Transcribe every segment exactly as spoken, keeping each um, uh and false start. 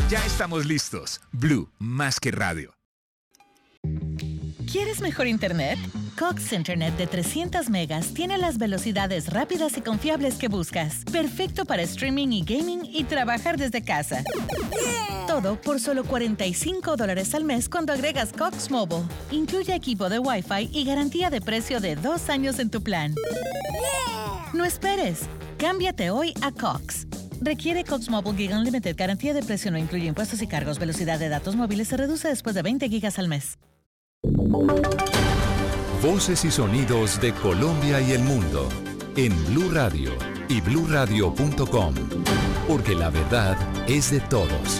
Ya estamos listos. Blue, más que radio. ¿Quieres mejor internet? Cox Internet de trescientos megas tiene las velocidades rápidas y confiables que buscas. Perfecto para streaming y gaming y trabajar desde casa. Yeah. Todo por solo cuarenta y cinco dólares al mes cuando agregas Cox Mobile. Incluye equipo de Wi-Fi y garantía de precio de dos años en tu plan. Yeah. No esperes. Cámbiate hoy a Cox. Requiere Cox Mobile Gig Unlimited. Garantía de precio no incluye impuestos y cargos. Velocidad de datos móviles se reduce después de veinte gigas al mes. Voces y sonidos de Colombia y el mundo en Blue Radio y blue radio punto com, porque la verdad es de todos.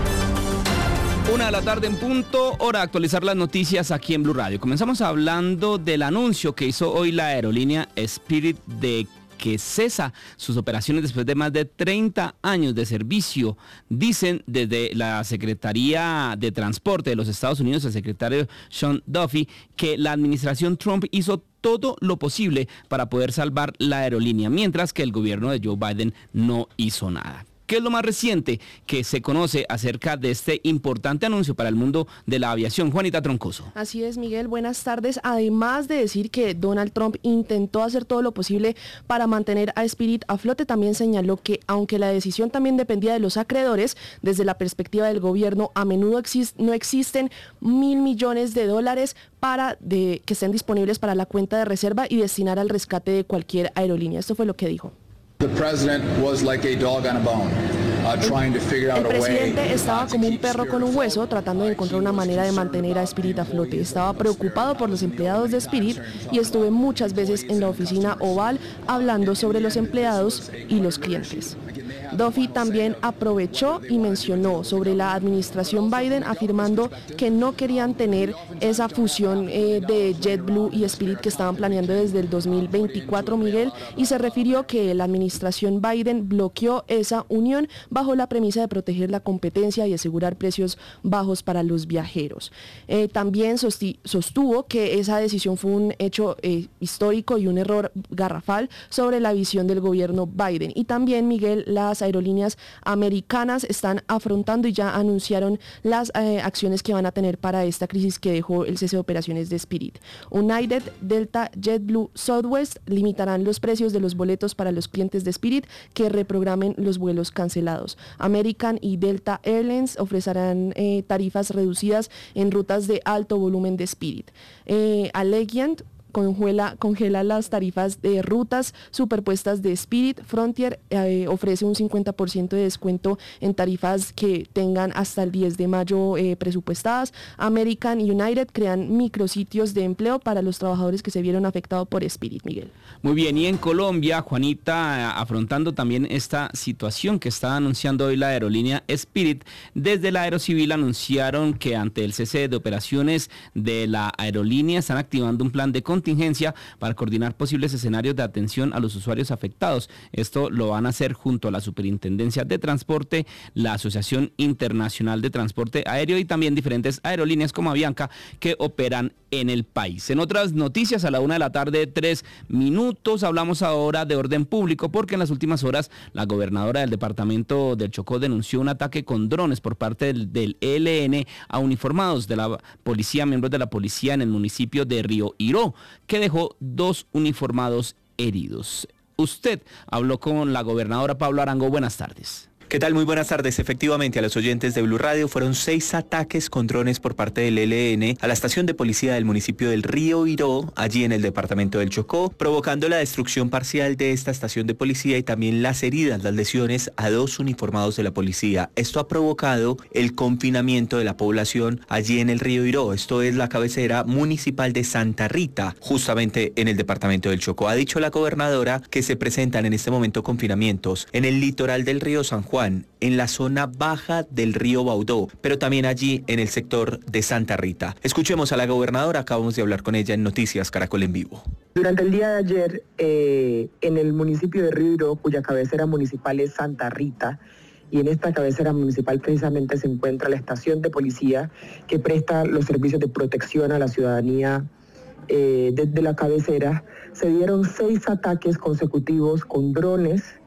Una de la tarde en punto, hora de actualizar las noticias aquí en Blue Radio. Comenzamos hablando del anuncio que hizo hoy la aerolínea Spirit de que cesa sus operaciones después de más de treinta años de servicio. Dicen desde la Secretaría de Transporte de los Estados Unidos, el secretario Sean Duffy, que la administración Trump hizo todo lo posible para poder salvar la aerolínea, mientras que el gobierno de Joe Biden no hizo nada. ¿Qué es lo más reciente que se conoce acerca de este importante anuncio para el mundo de la aviación? Juanita Troncoso. Así es, Miguel, buenas tardes. Además de decir que Donald Trump intentó hacer todo lo posible para mantener a Spirit a flote, también señaló que aunque la decisión también dependía de los acreedores, desde la perspectiva del gobierno a menudo exist- no existen mil millones de dólares para de, que estén disponibles para la cuenta de reserva y destinar al rescate de cualquier aerolínea. Esto fue lo que dijo. The president was like a dog on a bone, uh, trying to figure out a way. El presidente estaba como un perro con un hueso, tratando de encontrar una manera de mantener a Spirit a flote. Estaba preocupado por los empleados de Spirit y estuve muchas veces en la oficina Oval hablando sobre los empleados y los clientes. Duffy también aprovechó y mencionó sobre la administración Biden, afirmando que no querían tener esa fusión eh, de JetBlue y Spirit que estaban planeando desde el dos mil veinticuatro, Miguel, y se refirió que la administración Biden bloqueó esa unión bajo la premisa de proteger la competencia y asegurar precios bajos para los viajeros. Eh, también sosti- sostuvo que esa decisión fue un hecho eh, histórico y un error garrafal sobre la visión del gobierno Biden. Y también, Miguel, las aerolíneas americanas están afrontando y ya anunciaron las eh, acciones que van a tener para esta crisis que dejó el cese de operaciones de Spirit. United, Delta, JetBlue, Southwest limitarán los precios de los boletos para los clientes de Spirit que reprogramen los vuelos cancelados. American y Delta Airlines ofrecerán eh, tarifas reducidas en rutas de alto volumen de Spirit. Eh, Allegiant Congela, congela las tarifas de rutas superpuestas de Spirit. Frontier eh, ofrece un cincuenta por ciento de descuento en tarifas que tengan hasta el diez de mayo eh, presupuestadas. American y United crean micrositios de empleo para los trabajadores que se vieron afectados por Spirit, Miguel. Muy bien, y en Colombia, Juanita, afrontando también esta situación que está anunciando hoy la aerolínea Spirit, desde la Aerocivil anunciaron que ante el cese de operaciones de la aerolínea están activando un plan de contingencia para coordinar posibles escenarios de atención a los usuarios afectados. Esto lo van a hacer junto a la Superintendencia de Transporte, la Asociación Internacional de Transporte Aéreo y también diferentes aerolíneas como Avianca que operan en el país. En otras noticias, a la una de la tarde, tres minutos, hablamos ahora de orden público porque en las últimas horas la gobernadora del departamento del Chocó denunció un ataque con drones por parte del, del E L N a uniformados de la policía, miembros de la policía en el municipio de Río Iró, que dejó dos uniformados heridos. Usted habló con la gobernadora Pablo Arango. Buenas tardes. ¿Qué tal? Muy buenas tardes. Efectivamente, a los oyentes de Blue Radio fueron seis ataques con drones por parte del E L N a la estación de policía del municipio del Río Iró, allí en el departamento del Chocó, provocando la destrucción parcial de esta estación de policía y también las heridas, las lesiones a dos uniformados de la policía. Esto ha provocado el confinamiento de la población allí en el Río Iró. Esto es la cabecera municipal de Santa Rita, justamente en el departamento del Chocó. Ha dicho la gobernadora que se presentan en este momento confinamientos en el litoral del río San Juan, en la zona baja del río Baudó, pero también allí en el sector de Santa Rita. Escuchemos a la gobernadora, acabamos de hablar con ella en Noticias Caracol en Vivo. Durante el día de ayer, eh, en el municipio de Río Iró, cuya cabecera municipal es Santa Rita, y en esta cabecera municipal precisamente se encuentra la estación de policía que presta los servicios de protección a la ciudadanía eh, desde la cabecera, se dieron seis ataques consecutivos con drones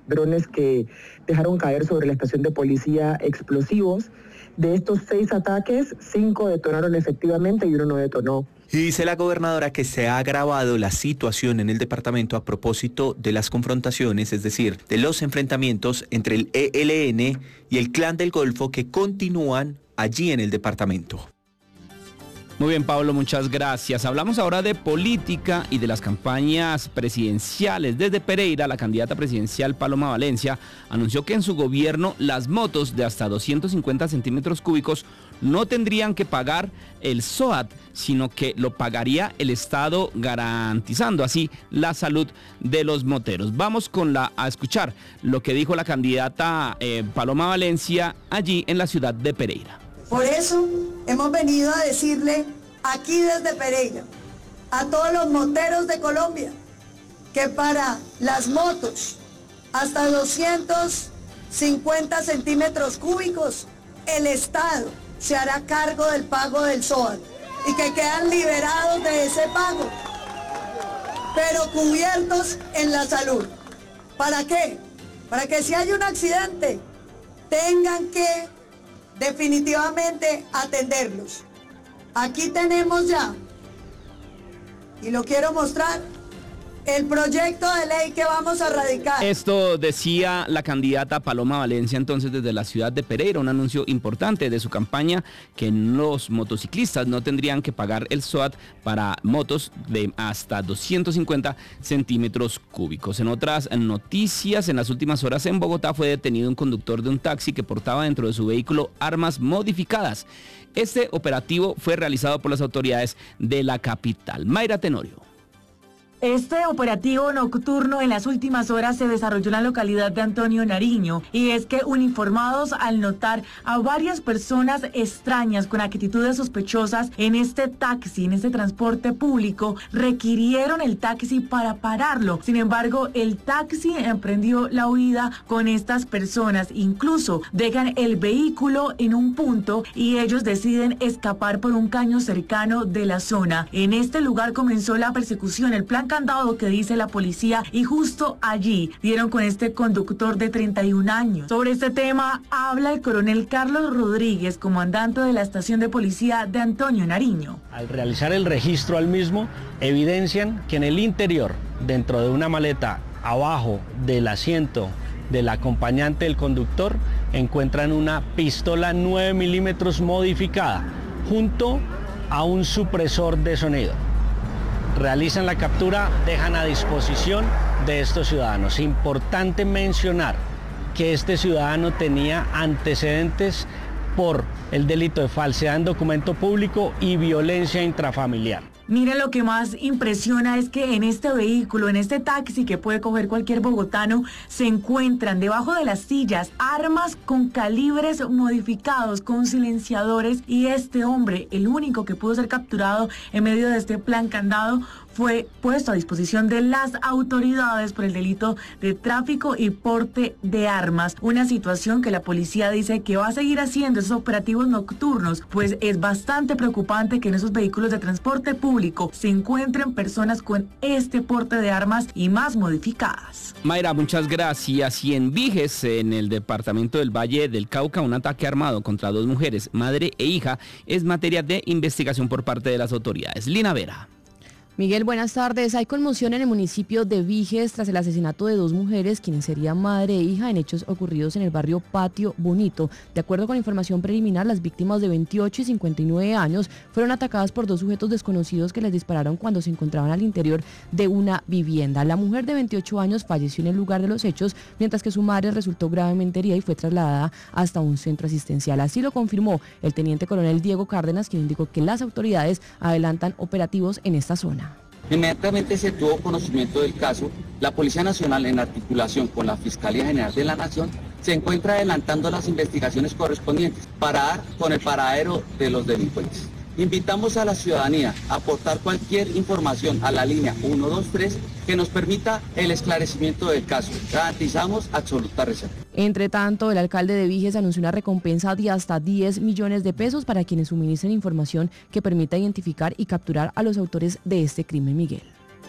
drones que dejaron caer sobre la estación de policía explosivos. De estos seis ataques, cinco detonaron efectivamente y uno no detonó. Y dice la gobernadora que se ha agravado la situación en el departamento a propósito de las confrontaciones, es decir, de los enfrentamientos entre el E L N y el Clan del Golfo que continúan allí en el departamento. Muy bien, Pablo, muchas gracias. Hablamos ahora de política y de las campañas presidenciales. Desde Pereira, la candidata presidencial Paloma Valencia anunció que en su gobierno las motos de hasta doscientos cincuenta centímetros cúbicos no tendrían que pagar el S O A T, sino que lo pagaría el Estado, garantizando así la salud de los moteros. Vamos con la a escuchar lo que dijo la candidata eh, Paloma Valencia allí en la ciudad de Pereira. Por eso hemos venido a decirle aquí desde Pereira a todos los moteros de Colombia que para las motos hasta doscientos cincuenta centímetros cúbicos el Estado se hará cargo del pago del S O A T y que quedan liberados de ese pago, pero cubiertos en la salud. ¿Para qué? Para que si hay un accidente tengan que definitivamente atenderlos. Aquí tenemos ya, y lo quiero mostrar, el proyecto de ley que vamos a radicar. Esto decía la candidata Paloma Valencia entonces desde la ciudad de Pereira, un anuncio importante de su campaña, que los motociclistas no tendrían que pagar el S O A T para motos de hasta doscientos cincuenta centímetros cúbicos. En otras noticias, en las últimas horas en Bogotá fue detenido un conductor de un taxi que portaba dentro de su vehículo armas modificadas. Este operativo fue realizado por las autoridades de la capital. Mayra Tenorio. Este operativo nocturno en las últimas horas se desarrolló en la localidad de Antonio Nariño, y es que uniformados, al notar a varias personas extrañas con actitudes sospechosas en este taxi, en este transporte público, requirieron el taxi para pararlo. Sin embargo, el taxi emprendió la huida con estas personas, incluso dejan el vehículo en un punto y ellos deciden escapar por un caño cercano de la zona. En este lugar comenzó la persecución, el plan candado que dice la policía, y justo allí dieron con este conductor de treinta y un años. Sobre este tema habla el coronel Carlos Rodríguez, comandante de la estación de policía de Antonio Nariño. Al realizar el registro al mismo, evidencian que en el interior, dentro de una maleta abajo del asiento del acompañante del conductor, encuentran una pistola nueve milímetros modificada junto a un supresor de sonido. Realizan la captura, dejan a disposición de estos ciudadanos. Importante mencionar que este ciudadano tenía antecedentes por el delito de falsedad en documento público y violencia intrafamiliar. Miren, lo que más impresiona es que en este vehículo, en este taxi que puede coger cualquier bogotano, se encuentran debajo de las sillas armas con calibres modificados, con silenciadores, y este hombre, el único que pudo ser capturado en medio de este plan candado, fue puesto a disposición de las autoridades por el delito de tráfico y porte de armas. Una situación que la policía dice que va a seguir haciendo esos operativos nocturnos, pues es bastante preocupante que en esos vehículos de transporte público se encuentren personas con este porte de armas y más modificadas. Mayra, muchas gracias. Y en Viges, en el departamento del Valle del Cauca, un ataque armado contra dos mujeres, madre e hija, es materia de investigación por parte de las autoridades. Lina Vera. Miguel, buenas tardes. Hay conmoción en el municipio de Viges tras el asesinato de dos mujeres, quienes serían madre e hija, en hechos ocurridos en el barrio Patio Bonito. De acuerdo con información preliminar, las víctimas de veintiocho y cincuenta y nueve años fueron atacadas por dos sujetos desconocidos que les dispararon cuando se encontraban al interior de una vivienda. La mujer de veintiocho años falleció en el lugar de los hechos, mientras que su madre resultó gravemente herida y fue trasladada hasta un centro asistencial. Así lo confirmó el teniente coronel Diego Cárdenas, quien indicó que las autoridades adelantan operativos en esta zona. Inmediatamente se tuvo conocimiento del caso, la Policía Nacional, en articulación con la Fiscalía General de la Nación, se encuentra adelantando las investigaciones correspondientes para dar con el paradero de los delincuentes. Invitamos a la ciudadanía a aportar cualquier información a la línea uno dos tres que nos permita el esclarecimiento del caso. Garantizamos absoluta reserva. Entre tanto, el alcalde de Viges anunció una recompensa de hasta diez millones de pesos para quienes suministren información que permita identificar y capturar a los autores de este crimen, Miguel.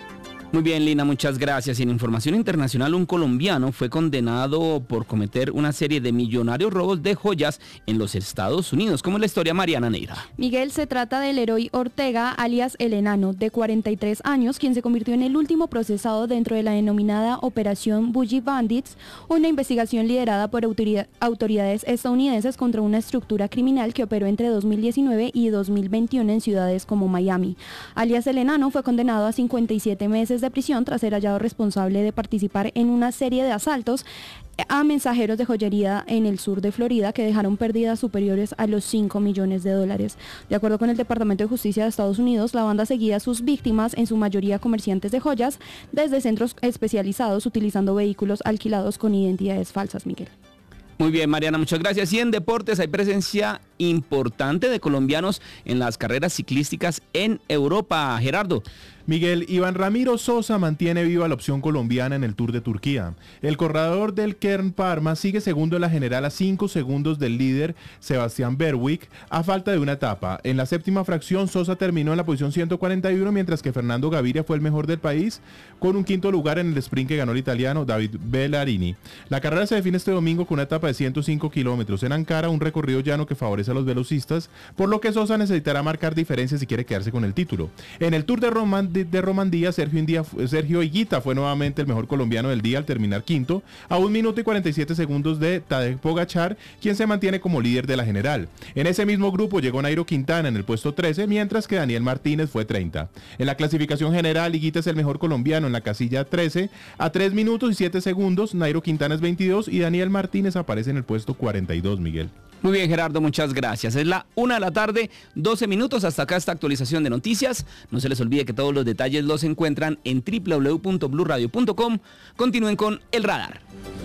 Muy bien, Lina, muchas gracias. Y en información internacional, un colombiano fue condenado por cometer una serie de millonarios robos de joyas en los Estados Unidos. ¿Cómo es la historia, Mariana Neira? Miguel, se trata del Leroy Ortega, alias El Enano, de cuarenta y tres años, quien se convirtió en el último procesado dentro de la denominada Operación Bougie Bandits, una investigación liderada por autoridad, autoridades estadounidenses contra una estructura criminal que operó entre dos mil diecinueve y dos mil veintiuno en ciudades como Miami. Alias El Enano fue condenado a cincuenta y siete meses de prisión tras ser hallado responsable de participar en una serie de asaltos a mensajeros de joyería en el sur de Florida que dejaron pérdidas superiores a los cinco millones de dólares. De acuerdo con el Departamento de Justicia de Estados Unidos, la banda seguía a sus víctimas, en su mayoría comerciantes de joyas, desde centros especializados utilizando vehículos alquilados con identidades falsas, Miguel. Muy bien, Mariana, muchas gracias. Y en deportes hay presencia importante de colombianos en las carreras ciclísticas en Europa. Gerardo. Miguel, Iván Ramiro Sosa mantiene viva la opción colombiana en el Tour de Turquía. El corredor del Kern Parma sigue segundo en la general a cinco segundos del líder Sebastián Berwick a falta de una etapa. En la séptima fracción, Sosa terminó en la posición ciento cuarenta y uno, mientras que Fernando Gaviria fue el mejor del país con un quinto lugar en el sprint que ganó el italiano David Bellarini. La carrera se define este domingo con una etapa de ciento cinco kilómetros en Ankara, un recorrido llano que favorece a los velocistas, por lo que Sosa necesitará marcar diferencias si quiere quedarse con el título. En el Tour de Roman de, de Romandía, Sergio, India, Sergio Higuita fue nuevamente el mejor colombiano del día al terminar quinto, a un minuto y cuarenta y siete segundos de Tadej Pogačar, quien se mantiene como líder de la general. En ese mismo grupo llegó Nairo Quintana en el puesto trece, mientras que Daniel Martínez fue treinta. En la clasificación general, Higuita es el mejor colombiano en la casilla trece, a tres minutos y siete segundos, Nairo Quintana es veintidós y Daniel Martínez aparece en el puesto cuarenta y dos, Miguel. Muy bien, Gerardo, muchas gracias. Es la una de la tarde, doce minutos. Hasta acá esta actualización de noticias. No se les olvide que todos los detalles los encuentran en doble u doble u doble u punto blue radio punto com. Continúen con El Radar.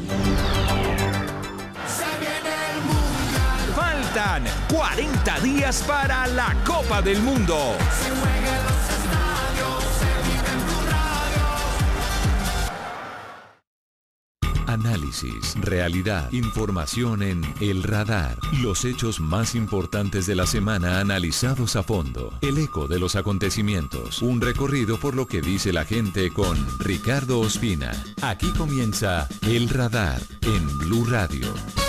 Faltan cuarenta días para la Copa del Mundo. Análisis, realidad, información en El Radar. Los hechos más importantes de la semana analizados a fondo. El eco de los acontecimientos. Un recorrido por lo que dice la gente con Ricardo Ospina. Aquí comienza El Radar en Blue Radio.